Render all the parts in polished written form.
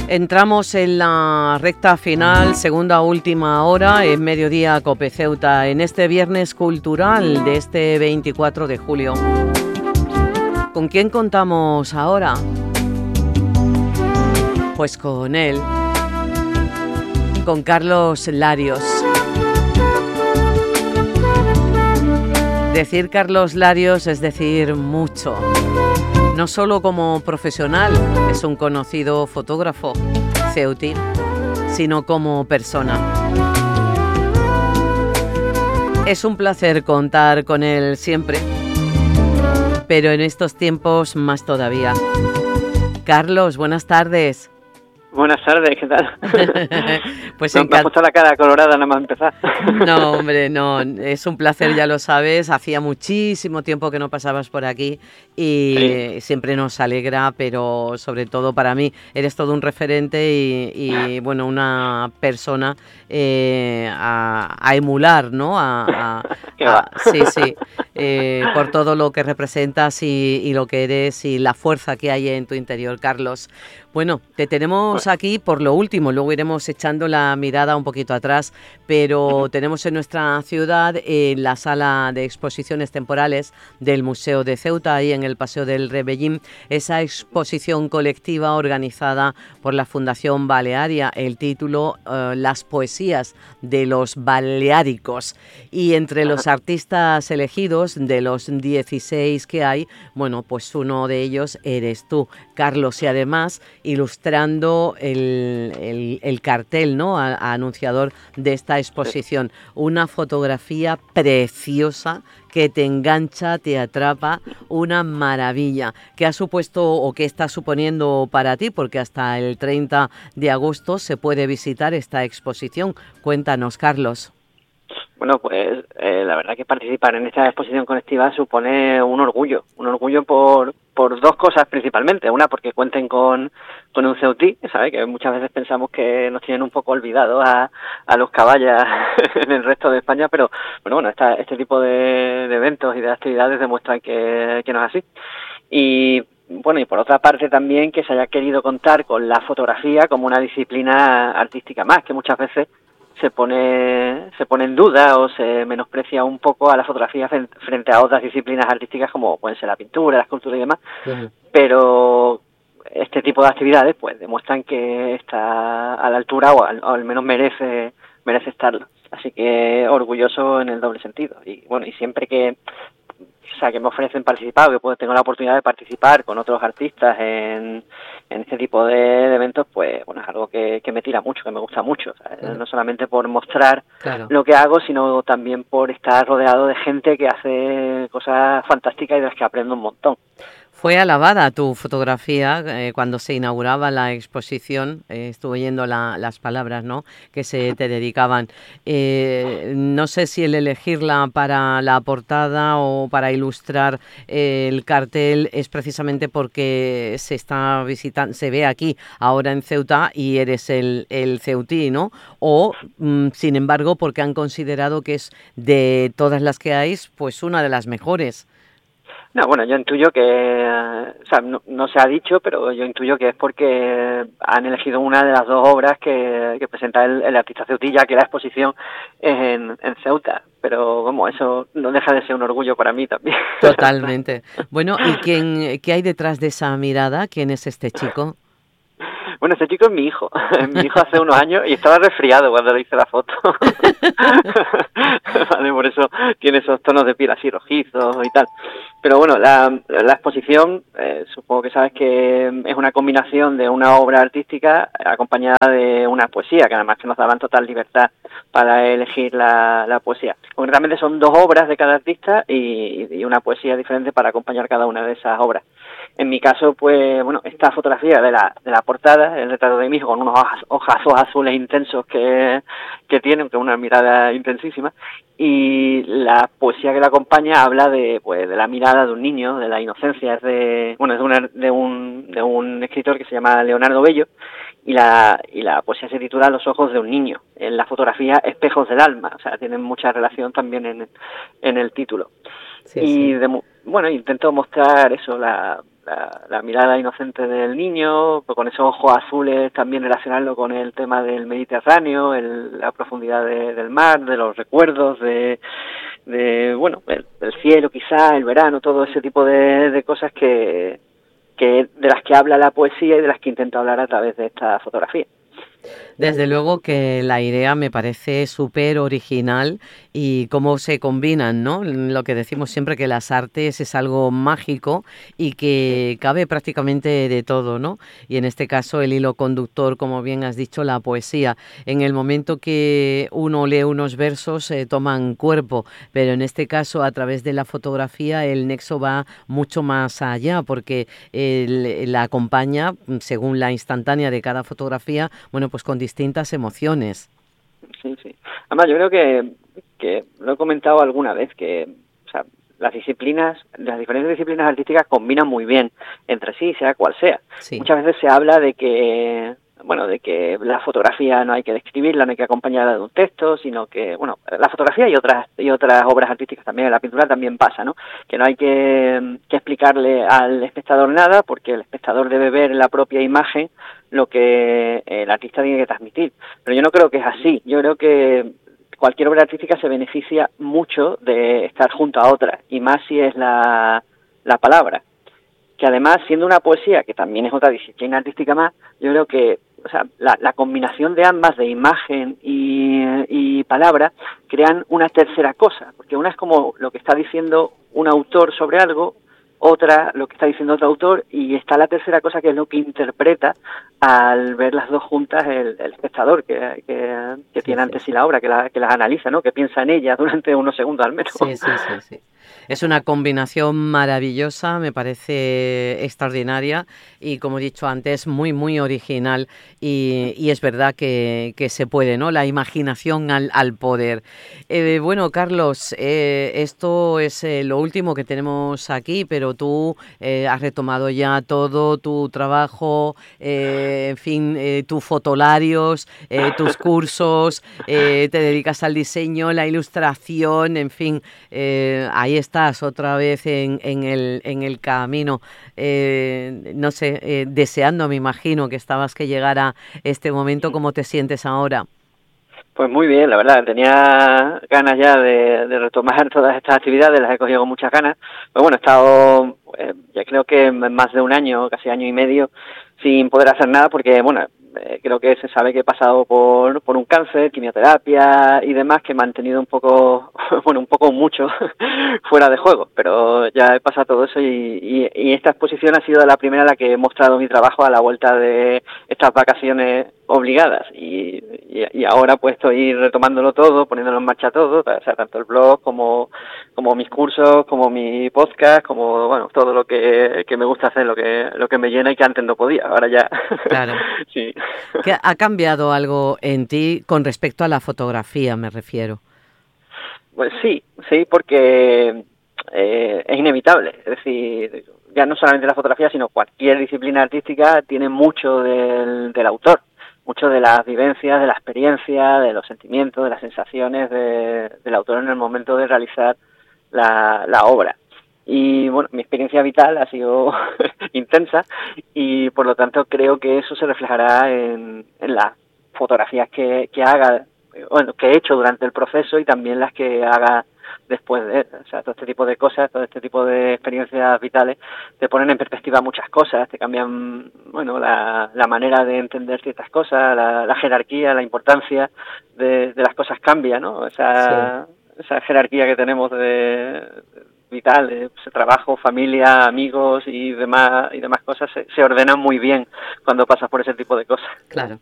Entramos en la recta final, segunda última hora, en Mediodía Cope Ceuta, en este viernes cultural de este 24 de julio. ¿Con quién contamos ahora? Pues con él, con Carlos Larios. Decir Carlos Larios es decir mucho. No solo como profesional, es un conocido fotógrafo ceutí, sino como persona. Es un placer contar con él siempre, pero en estos tiempos más todavía. Carlos, buenas tardes. Buenas tardes, ¿qué tal? Pues me has puesto la cara colorada nada más empezar. No, hombre, no, es un placer, ya lo sabes. Hacía muchísimo tiempo que no pasabas por aquí y sí, siempre nos alegra, pero sobre todo para mí eres todo un referente y bueno, una persona a emular, ¿no? Sí, por todo lo que representas y lo que eres y la fuerza que hay en tu interior, Carlos. Bueno, te tenemos aquí por lo último, luego iremos echando la mirada un poquito atrás, pero tenemos en nuestra ciudad, en la sala de exposiciones temporales del Museo de Ceuta, ahí en el Paseo del Rebellín, esa exposición colectiva organizada por la Fundación Balearia, el título Las poesías de los baleáricos, y entre los artistas elegidos de los 16 que hay, bueno, pues uno de ellos eres tú, Carlos, y además ilustrando el cartel, ¿no? Anunciador de esta exposición. Una fotografía preciosa que te engancha, te atrapa, una maravilla. ¿Qué ha supuesto o qué está suponiendo para ti? Porque hasta el 30 de agosto se puede visitar esta exposición. Cuéntanos, Carlos. Bueno, pues la verdad que participar en esta exposición colectiva supone un orgullo por dos cosas principalmente. Una, porque cuenten con un ceutí, ¿sabes? Que muchas veces pensamos que nos tienen un poco olvidados a los caballas en el resto de España, pero bueno, este tipo de eventos y de actividades demuestran que no es así. Y bueno, y por otra parte también que se haya querido contar con la fotografía como una disciplina artística más, que muchas veces se pone en duda o se menosprecia un poco a la fotografía frente a otras disciplinas artísticas como pueden ser la pintura, la escultura y demás. Uh-huh. Pero este tipo de actividades pues demuestran que está a la altura o al menos merece estarlo. Así que orgulloso en el doble sentido. Y bueno, y siempre que me ofrecen participar, que tengo la oportunidad de participar con otros artistas en este tipo de eventos, pues bueno, es algo que me tira mucho, que me gusta mucho, ¿sabes? Claro. No solamente por mostrar lo que hago, sino también por estar rodeado de gente que hace cosas fantásticas y de las que aprendo un montón. Fue alabada tu fotografía cuando se inauguraba la exposición, estuve oyendo las palabras, ¿no?, que se te dedicaban. No sé si el elegirla para la portada o para ilustrar el cartel es precisamente porque se está visitando, se ve aquí ahora en Ceuta y eres el ceutí, ¿no? O, sin embargo, porque han considerado que es de todas las que hay, pues una de las mejores. No, bueno, yo intuyo que, no se ha dicho, pero yo intuyo que es porque han elegido una de las dos obras que presenta el artista ceutí, ya que la exposición es en Ceuta. Pero, como eso no deja de ser un orgullo para mí también. Totalmente. Bueno, ¿y qué hay detrás de esa mirada? ¿Quién es este chico? Bueno, este chico es mi hijo. Mi hijo hace unos años y estaba resfriado cuando le hice la foto. Vale, por eso tiene esos tonos de piel así rojizos y tal. Pero bueno, la exposición, supongo que sabes que es una combinación de una obra artística acompañada de una poesía, que además que nos daban total libertad para elegir la poesía. Concretamente son dos obras de cada artista y una poesía diferente para acompañar cada una de esas obras. En mi caso, pues bueno, esta fotografía de la portada, el retrato de mi hijo con unos ojazos azules intensos que tiene, que es una mirada intensísima, y la poesía que la acompaña habla de la mirada de un niño, de la inocencia, es de un escritor que se llama Leonardo Bello, y la poesía se titula Los ojos de un niño. En la fotografía Espejos del alma, o sea, tienen mucha relación también en el título. Sí, y sí. Bueno, intento mostrar eso, la la mirada inocente del niño, con esos ojos azules también relacionarlo con el tema del Mediterráneo, la profundidad del mar, de los recuerdos, bueno, el cielo quizás, el verano, todo ese tipo de cosas que de las que habla la poesía y de las que intento hablar a través de esta fotografía. Desde luego que la idea me parece súper original y cómo se combinan, ¿no? Lo que decimos siempre, que las artes es algo mágico y que cabe prácticamente de todo, ¿no? Y en este caso el hilo conductor, como bien has dicho, la poesía. En el momento que uno lee unos versos toman cuerpo, pero en este caso a través de la fotografía el nexo va mucho más allá porque la acompaña, según la instantánea de cada fotografía, bueno, pues con distintas emociones. Sí, sí. Además, yo creo que lo he comentado alguna vez, que o sea, las diferentes disciplinas artísticas combinan muy bien entre sí, sea cual sea. Sí. Muchas veces se habla de que la fotografía no hay que describirla, no hay que acompañarla de un texto, sino que, bueno, la fotografía y otras obras artísticas también, en la pintura también pasa, ¿no? Que no hay que explicarle al espectador nada, porque el espectador debe ver en la propia imagen lo que el artista tiene que transmitir. Pero yo no creo que es así. Yo creo que cualquier obra artística se beneficia mucho de estar junto a otra, y más si es la palabra. Que además, siendo una poesía, que también es otra disciplina artística más, yo creo que la combinación de ambas, de imagen y palabra, crean una tercera cosa, porque una es como lo que está diciendo un autor sobre algo, otra lo que está diciendo otro autor, y está la tercera cosa, que es lo que interpreta al ver las dos juntas el espectador que tiene ante sí la obra, que las analiza, ¿no? Que piensa en ella durante unos segundos al menos. Sí. Es una combinación maravillosa, me parece extraordinaria y, como he dicho antes, muy, muy original y es verdad que se puede, ¿no? La imaginación al poder. Bueno, Carlos, esto es lo último que tenemos aquí, pero tú has retomado ya todo tu trabajo, en fin, tus fotolarios, tus cursos, te dedicas al diseño, la ilustración, en fin, ahí estás otra vez en el camino, no sé, deseando, me imagino, que estabas que llegara este momento. ¿Cómo te sientes ahora? Pues muy bien, la verdad, tenía ganas ya de retomar todas estas actividades, las he cogido con muchas ganas. Pero bueno, he estado, ya creo que más de un año, casi año y medio, sin poder hacer nada porque, bueno, creo que se sabe que he pasado por un cáncer, quimioterapia y demás, que me han tenido un poco, bueno, un poco mucho fuera de juego, pero ya he pasado todo eso y esta exposición ha sido la primera en la que he mostrado mi trabajo a la vuelta de estas vacaciones obligadas y ahora pues estoy retomándolo todo, poniéndolo en marcha todo, o sea, tanto el blog como mis cursos, como mi podcast, como bueno, todo lo que me gusta hacer, lo que me llena y que antes no podía, ahora ya. Claro. Sí. ¿Que ha cambiado algo en ti con respecto a la fotografía, me refiero? Pues sí, porque es inevitable, es decir, ya no solamente la fotografía, sino cualquier disciplina artística tiene mucho del autor, mucho de las vivencias, de la experiencia, de los sentimientos, de las sensaciones del autor en el momento de realizar la obra. Y bueno, mi experiencia vital ha sido intensa y por lo tanto creo que eso se reflejará en las fotografías que haga, bueno, que he hecho durante el proceso y también las que haga después de él. O sea, todo este tipo de cosas, todo este tipo de experiencias vitales te ponen en perspectiva muchas cosas, te cambian, bueno, la manera de entender ciertas cosas, la jerarquía, la importancia de las cosas cambia, ¿no? Esa jerarquía que tenemos vital, trabajo, familia, amigos y demás cosas se ordenan muy bien cuando pasas por ese tipo de cosas. Claro.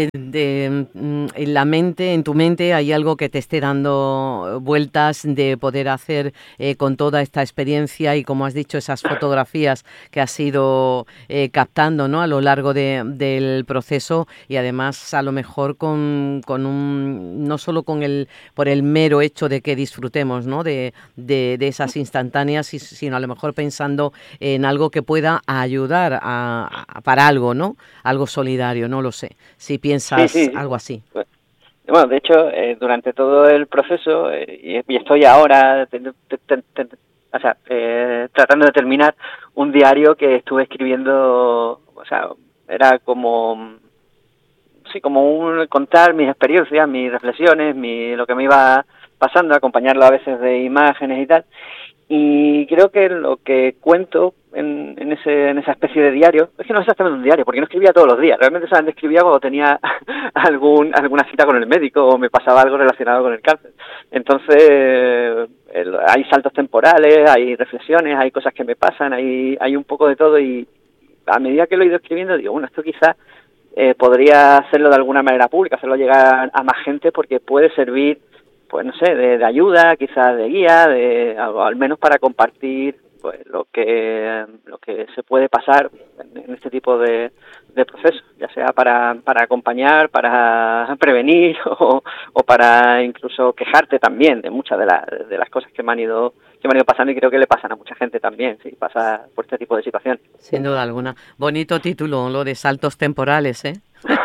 En la mente, en tu mente, hay algo que te esté dando vueltas de poder hacer con toda esta experiencia y, como has dicho, esas fotografías que has ido captando, ¿no?, a lo largo del proceso y además a lo mejor con no solo por el mero hecho de que disfrutemos, ¿no?, de esas instantáneas, sino a lo mejor pensando en algo que pueda ayudar para algo, ¿no? Algo solidario, no lo sé. Si piensas algo así. Bueno, de hecho, durante todo el proceso, y estoy ahora o sea, tratando de terminar un diario que estuve escribiendo, o sea, era como, sí, como un contar mis experiencias, mis reflexiones, lo que me iba pasando, acompañarlo a veces de imágenes y tal. Y creo que lo que cuento en esa especie de diario, es que no es exactamente un diario, porque no escribía todos los días, realmente solamente escribía cuando tenía alguna cita con el médico o me pasaba algo relacionado con el cáncer. Entonces, hay saltos temporales, hay reflexiones, hay cosas que me pasan, hay un poco de todo, y a medida que lo he ido escribiendo digo, bueno, esto quizás podría hacerlo de alguna manera pública, hacerlo llegar a más gente, porque puede servir, pues no sé, de ayuda, quizás de guía, al menos para compartir pues lo que se puede pasar en este tipo de procesos, ya sea para acompañar, para prevenir o para incluso quejarte también de muchas de las cosas que me han ido pasando, y creo que le pasan a mucha gente también si pasa por este tipo de situación. Sin duda alguna. Bonito título, lo de saltos temporales, ¿eh?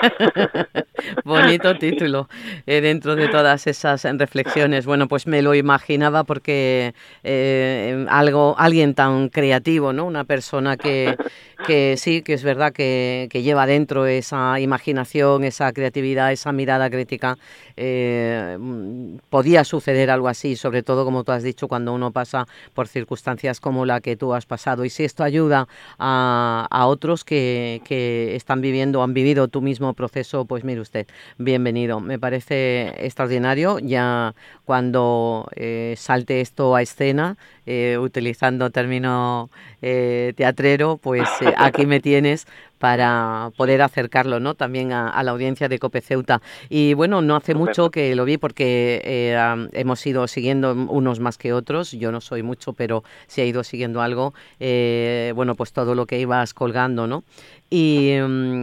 Bonito título, dentro de todas esas reflexiones. Bueno, pues me lo imaginaba porque alguien tan creativo, ¿no? Una persona que sí, que es verdad que lleva dentro esa imaginación, esa creatividad, esa mirada crítica. Podía suceder algo así, sobre todo, como tú has dicho, cuando uno pasa por circunstancias como la que tú has pasado. Y si esto ayuda a otros que están viviendo o han vivido tu mismo proceso, pues mire usted, bienvenido. Me parece extraordinario. Ya cuando salte esto a escena, utilizando término teatrero, pues aquí me tienes para poder acercarlo, ¿no? También a la audiencia de COPE Ceuta. Y bueno, no hace mucho que lo vi, porque hemos ido siguiendo unos más que otros. Yo no soy mucho, pero sí he ido siguiendo algo. Bueno, pues todo lo que ibas colgando, ¿no? Y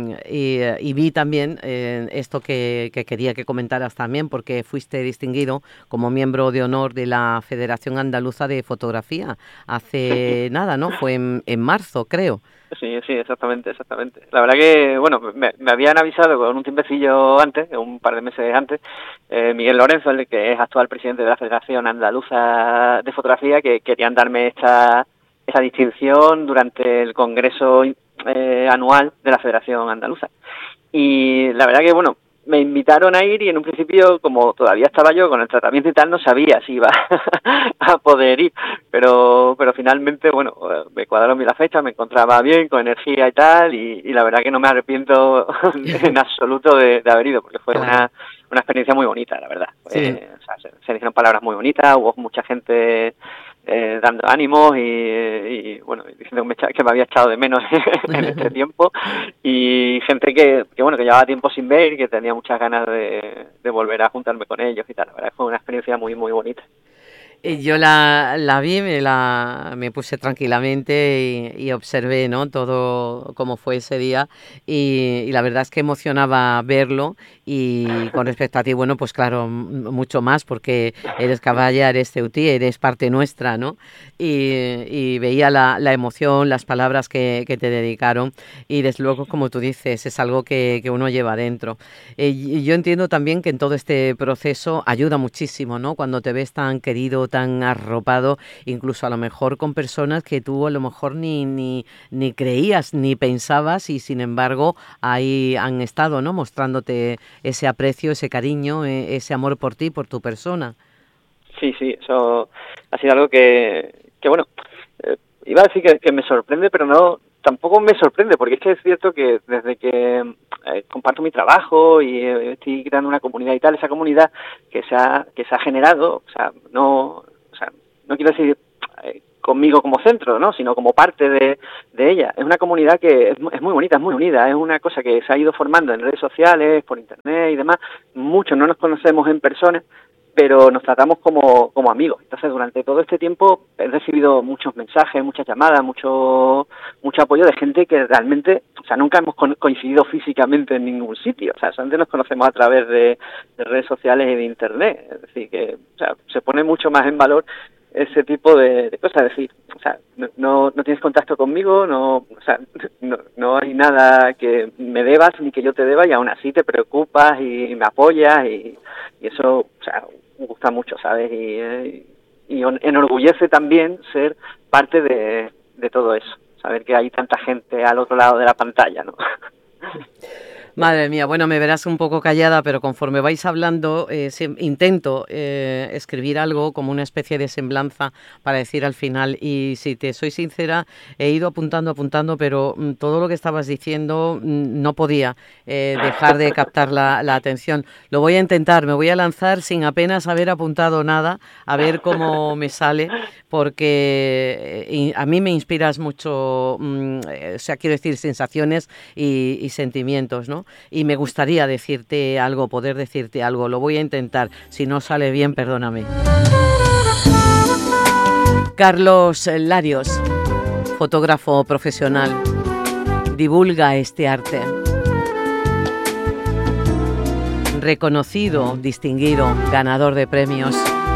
vi también esto que quería que comentaras también, porque fuiste distinguido como miembro de honor de la Federación Andaluza de Fotografía hace nada, ¿no? Fue en marzo, creo. Sí, exactamente. La verdad que, bueno, me habían avisado con un tiempecillo antes, un par de meses antes, Miguel Lorenzo, el que es actual presidente de la Federación Andaluza de Fotografía, que querían darme esa distinción durante el congreso anual de la Federación Andaluza. Y la verdad que, bueno, me invitaron a ir, y en un principio, como todavía estaba yo con el tratamiento y tal, no sabía si iba a poder ir, pero finalmente, bueno, me cuadraron bien la fecha, me encontraba bien, con energía y tal, y la verdad que no me arrepiento en absoluto de haber ido, porque fue Claro. una experiencia muy bonita, la verdad. Sí. O sea, se dijeron palabras muy bonitas, hubo mucha gente dando ánimos y bueno, diciendo que me había echado de menos en este tiempo, y gente que bueno, que llevaba tiempo sin ver y que tenía muchas ganas de volver a juntarme con ellos y tal. La verdad que fue una experiencia muy muy bonita. Yo la vi, me puse tranquilamente y observé, ¿no? Todo cómo fue ese día, y la verdad es que emocionaba verlo. Y con respecto a ti, bueno, pues claro, mucho más, porque eres caballa, eres ceutí, eres parte nuestra, ¿no? Y veía la emoción, las palabras que te dedicaron, y desde luego, como tú dices, es algo que uno lleva dentro. Y yo entiendo también que en todo este proceso ayuda muchísimo, ¿no? Cuando te ves tan querido, tan arropado, incluso a lo mejor con personas que tú a lo mejor ni creías ni pensabas, y sin embargo ahí han estado, ¿no? Mostrándote ese aprecio, ese cariño, ese amor por ti, por tu persona. Sí, eso ha sido algo que bueno, iba a decir que me sorprende, pero no, tampoco me sorprende, porque es que es cierto que desde que comparto mi trabajo y estoy creando una comunidad y tal, esa comunidad que se ha generado, o sea, no quiero decir conmigo como centro, ¿no? Sino como parte de ella. Es una comunidad que es muy bonita, es muy unida, es una cosa que se ha ido formando en redes sociales, por internet y demás. Muchos no nos conocemos en persona, pero nos tratamos como amigos. Entonces, durante todo este tiempo he recibido muchos mensajes, muchas llamadas, mucho apoyo de gente que realmente, o sea, nunca hemos coincidido físicamente en ningún sitio. O sea, solamente nos conocemos a través de redes sociales y de internet. Es decir, que, o sea, se pone mucho más en valor ese tipo de cosas. Es decir, o sea, no tienes contacto conmigo, o sea, no hay nada que me debas ni que yo te deba, y aún así te preocupas y me apoyas, y eso, o sea, me gusta mucho, ¿sabes? Y enorgullece también ser parte de todo eso, saber que hay tanta gente al otro lado de la pantalla, ¿no? Madre mía, bueno, me verás un poco callada, pero conforme vais hablando, intento escribir algo como una especie de semblanza para decir al final. Y si te soy sincera, he ido apuntando, pero todo lo que estabas diciendo no podía dejar de captar la atención. Lo voy a intentar, me voy a lanzar sin apenas haber apuntado nada, a ver cómo me sale, porque a mí me inspiras mucho, o sea, quiero decir, sensaciones y sentimientos, ¿no? Y me gustaría decirte algo, poder decirte algo. Lo voy a intentar. Si no sale bien, perdóname. Carlos Larios, fotógrafo profesional, divulga este arte. Reconocido, distinguido, ganador de premios,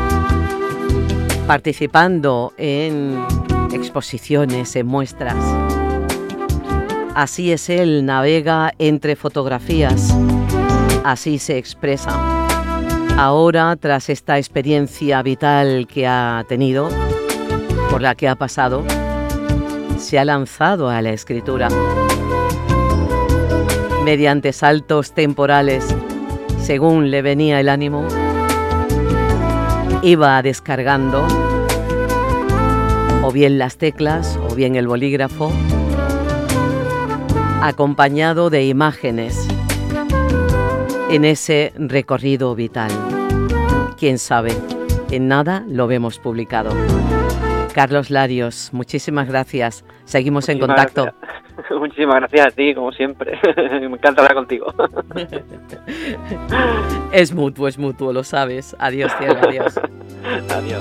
participando en exposiciones, en muestras. Así es él, navega entre fotografías, así se expresa. Ahora, tras esta experiencia vital que ha tenido, por la que ha pasado, se ha lanzado a la escritura. Mediante saltos temporales, según le venía el ánimo, iba descargando o bien las teclas o bien el bolígrafo, acompañado de imágenes en ese recorrido vital. Quién sabe, en nada lo vemos publicado. Carlos Larios, muchísimas gracias. Seguimos en contacto. Muchísimas gracias a ti, como siempre. Me encanta hablar contigo. Es mutuo, lo sabes. Adiós, cielo, adiós. Adiós.